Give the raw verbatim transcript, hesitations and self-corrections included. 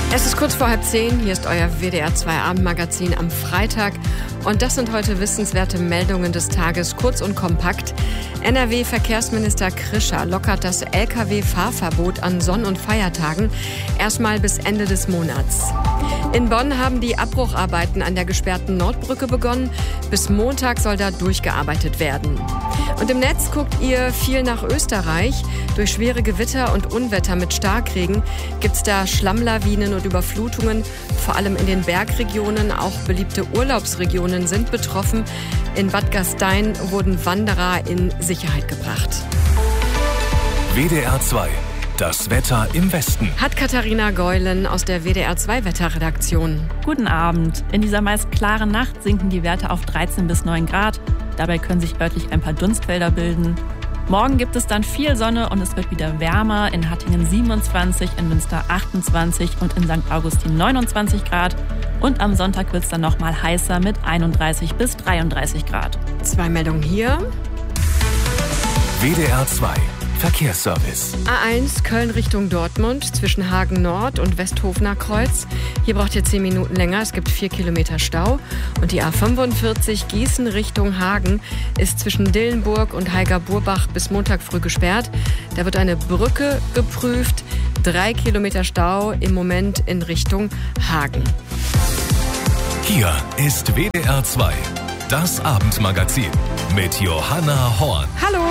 Es ist kurz vor halb zehn, hier ist euer W D R zwei Abendmagazin am Freitag und das sind heute wissenswerte Meldungen des Tages, kurz und kompakt. N R W-Verkehrsminister Krischer lockert das L K W-Fahrverbot an Sonn- und Feiertagen erstmal bis Ende des Monats. In Bonn haben die Abbrucharbeiten an der gesperrten Nordbrücke begonnen. Bis Montag soll da durchgearbeitet werden. Und im Netz guckt ihr viel nach Österreich. Durch schwere Gewitter und Unwetter mit Starkregen gibt's da Schlammlawinen und Überflutungen. Vor allem in den Bergregionen, auch beliebte Urlaubsregionen sind betroffen. In Bad Gastein wurden Wanderer in Sicherheit gebracht. W D R zwei. Das Wetter im Westen. Hat Katharina Geulen aus der W D R zwei Wetterredaktion. Guten Abend. In dieser meist klaren Nacht sinken die Werte auf dreizehn bis neun Grad. Dabei können sich örtlich ein paar Dunstfelder bilden. Morgen gibt es dann viel Sonne und es wird wieder wärmer. In Hattingen siebenundzwanzig, in Münster achtundzwanzig und in Sankt Augustin neunundzwanzig Grad. Und am Sonntag wird es dann nochmal heißer mit einunddreißig bis dreiunddreißig Grad. Zwei Meldungen hier. W D R zwei. Verkehrsservice. A eins Köln Richtung Dortmund zwischen Hagen Nord und Westhofener Kreuz. Hier braucht ihr zehn Minuten länger. Es gibt vier Kilometer Stau. Und die A fünfundvierzig Gießen Richtung Hagen ist zwischen Dillenburg und Heiger-Burbach bis Montag früh gesperrt. Da wird eine Brücke geprüft. Drei Kilometer Stau im Moment in Richtung Hagen. Hier ist W D R zwei. Das Abendmagazin mit Johanna Horn. Hallo!